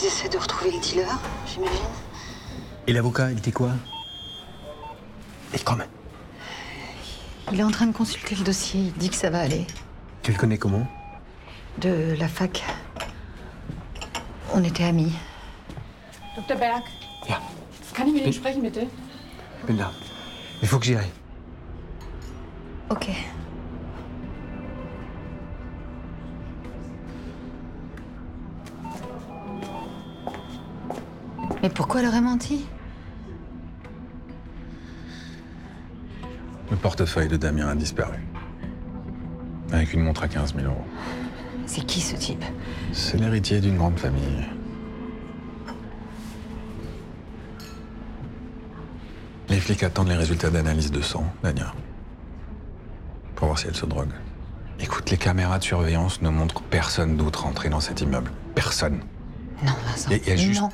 Ils essaient de retrouver le dealer, j'imagine. Et l'avocat, il dit quoi? Willkommen. Il est en train de consulter le dossier, il dit que ça va aller. Tu le connais comment? De la fac. On était amis. Dr. Berg, Ja, kann ich mit Ihnen sprechen, bitte? ich bin da. Il faut que j'y aille. Ok. Mais pourquoi elle aurait menti? Le portefeuille de Damien a disparu. Avec une montre à 15 000 euros. C'est qui ce type? C'est l'héritier d'une grande famille. Les flics attendent les résultats d'analyse de sang, Dania. Pour voir si elle se drogue. Écoute, les caméras de surveillance ne montrent personne d'autre rentrer dans cet immeuble. Personne. Non, Vincent. Il y a juste Non.